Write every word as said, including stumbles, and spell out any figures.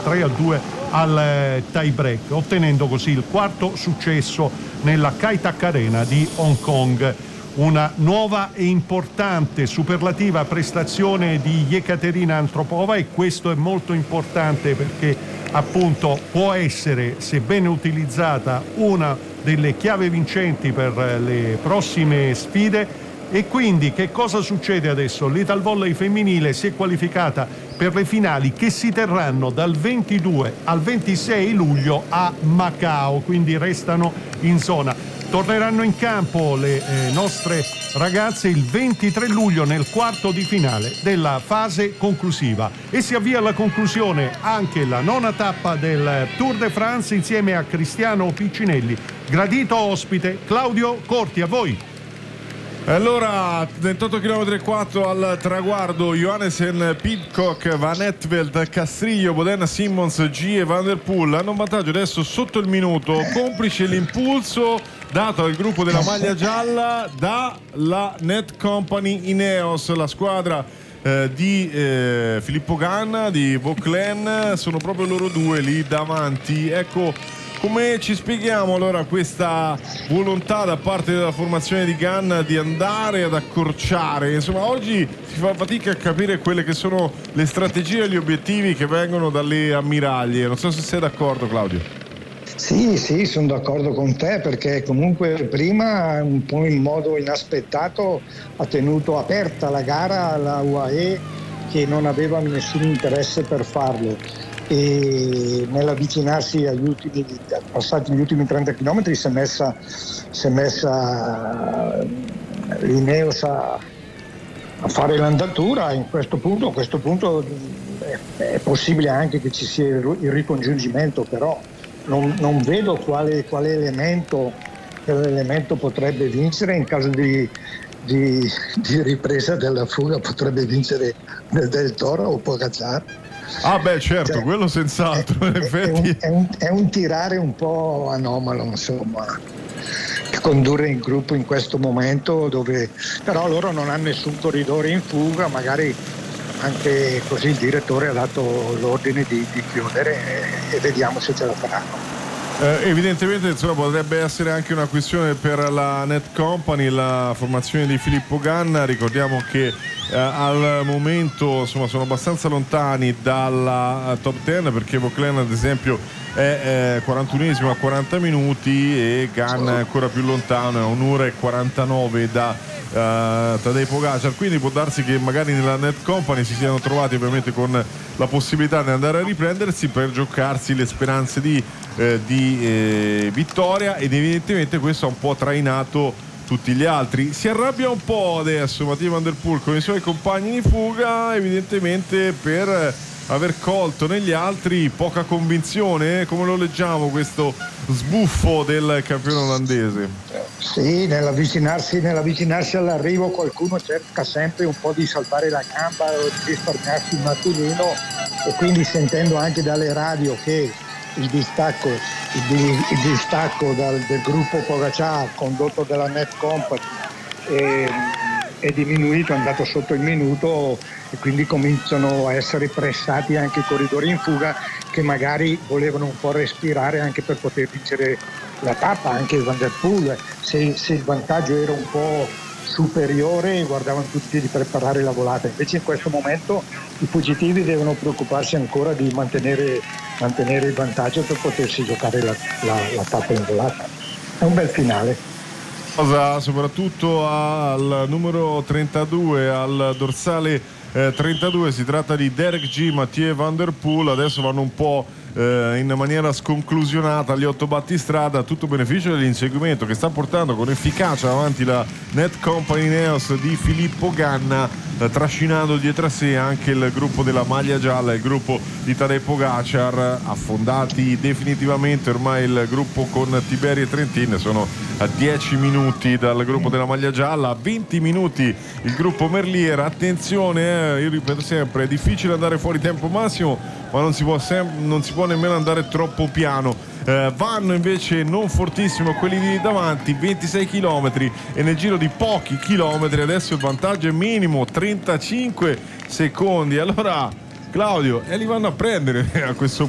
tre a due al tie break, ottenendo così il quarto successo nella Kai Tak Arena di Hong Kong. Una nuova e importante superlativa prestazione di Ekaterina Antropova, e questo è molto importante perché appunto può essere, se ben utilizzata, una delle chiavi vincenti per le prossime sfide. E quindi che cosa succede adesso? L'Ital Volley femminile si è qualificata per le finali che si terranno dal ventidue al ventisei luglio a Macao, quindi restano in zona. Torneranno in campo le eh, nostre ragazze il ventitré luglio nel quarto di finale della fase conclusiva, e si avvia alla conclusione anche la nona tappa del Tour de France insieme a Cristiano Piccinelli. Gradito ospite Claudio Corti, a voi. Allora, ventotto chilometri e quattro al traguardo, Johannesen, Pidcock, Van Etveld, Castrillo, Boden, Simmons, G e Van der Poel hanno un vantaggio adesso sotto il minuto, complice l'impulso dato al gruppo della maglia gialla dalla Net Company Ineos, la squadra eh, di eh, Filippo Ganna, di Vauclain, sono proprio loro due lì davanti. Ecco, come ci spieghiamo allora questa volontà da parte della formazione di Ganna di andare ad accorciare? Insomma, oggi si fa fatica a capire quelle che sono le strategie e gli obiettivi che vengono dalle ammiraglie. Non so se sei d'accordo, Claudio. Sì, sì, sono d'accordo con te, perché comunque prima un po' in modo inaspettato ha tenuto aperta la gara alla U A E, che non aveva nessun interesse per farlo, e nell'avvicinarsi agli ultimi, passati gli ultimi trenta chilometri, si è messa, si è messa l'Ineos a, a fare l'andatura. In questo punto, a questo punto è, è possibile anche che ci sia il, il ricongiungimento, però non, non vedo quale, quale elemento, quale elemento potrebbe vincere. In caso di, di, di ripresa della fuga potrebbe vincere Del, del Toro o Pogacar. Ah beh, certo, cioè, quello senz'altro, è, in effetti. È un, è, un, è un tirare un po' anomalo, insomma, condurre il gruppo in questo momento, dove però loro non hanno nessun corridore in fuga, magari anche così il direttore ha dato l'ordine di, di chiudere, e, e vediamo se ce la faranno. Eh, evidentemente, insomma, potrebbe essere anche una questione per la Net Company, la formazione di Filippo Ganna. Ricordiamo che eh, al momento, insomma, sono abbastanza lontani dalla top dieci, perché Vauclain ad esempio è eh, quarantunesimo a quaranta minuti e Ganna è ancora più lontano, è un'ora e quarantanove da Uh, Tadej Pogacar, quindi può darsi che magari nella Net Company si siano trovati ovviamente con la possibilità di andare a riprendersi per giocarsi le speranze di, eh, di eh, vittoria, ed evidentemente questo ha un po' trainato tutti gli altri. Si arrabbia un po' adesso Mathieu Van der Poel con i suoi compagni di fuga, evidentemente per aver colto negli altri poca convinzione. Come lo leggiamo questo sbuffo del campione olandese? Sì, nell'avvicinarsi, nell'avvicinarsi all'arrivo qualcuno cerca sempre un po' di salvare la gamba o di risparmiarsi un attimino, e quindi sentendo anche dalle radio che il distacco, il, il distacco dal, del gruppo Pogacar condotto dalla Net Company è, è diminuito, è andato sotto il minuto, e quindi cominciano a essere pressati anche i corridori in fuga, che magari volevano un po' respirare anche per poter vincere la tappa. Anche Van der Poel, se, se il vantaggio era un po' superiore, guardavano tutti di preparare la volata. Invece in questo momento i fuggitivi devono preoccuparsi ancora di mantenere, mantenere il vantaggio per potersi giocare la, la, la tappa in volata. È un bel finale. Cosa soprattutto al numero trentadue, al dorsale eh, trentadue, si tratta di Derek G, Mathieu Van der Poel. Adesso vanno un po' eh, in maniera sconclusionata gli otto battistrada, tutto beneficio dell'inseguimento che sta portando con efficacia avanti la Net Company Ineos di Filippo Ganna, eh, trascinando dietro a sé anche il gruppo della maglia gialla, il gruppo di Tadej Pogacar, affondati definitivamente ormai il gruppo con Tiberi e Trentin. Sono a dieci minuti dal gruppo della maglia gialla, a venti minuti il gruppo Merlier. Attenzione, eh, io ripeto sempre, è difficile andare fuori tempo massimo, ma non si può, sem- non si può nemmeno andare troppo piano. Eh, vanno invece non fortissimo quelli di davanti, ventisei chilometri, e nel giro di pochi chilometri adesso il vantaggio è minimo, trentacinque secondi. Allora Claudio, e li vanno a prendere a questo